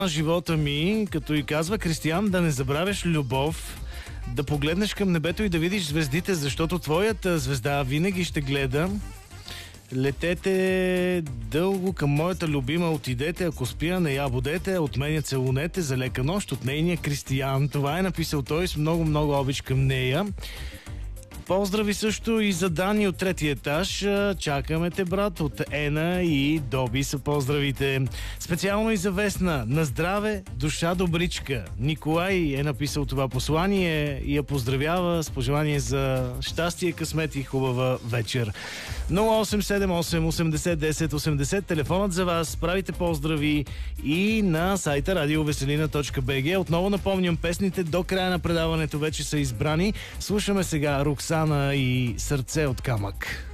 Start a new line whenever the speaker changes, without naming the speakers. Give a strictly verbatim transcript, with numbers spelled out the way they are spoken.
живота ми, като и казва Кристиян, да не забравяш любов, да погледнеш към небето и да видиш звездите, защото твоята звезда винаги ще гледа. Летете дълго към моята любима, отидете, ако спия, не я будете, от мене целунете за лека нощ, от нейния Кристиян. Това е написал той с много-много обич към нея. Поздрави също и за Дани от третия етаж. Чакаме те, брат, от Ена и Доби са поздравите. Специално и за Весна. На здраве, душа добричка. Николай е написал това послание и я поздравява с пожелание за щастие, късмет и хубава вечер. нула осем седем осем осемдесет десет осемдесет, телефонът за вас. Правите поздрави и на сайта радиовеселина точка би джи. Отново напомням, песните до края на предаването вече са избрани. Слушаме сега Роксана и Сърце от камък.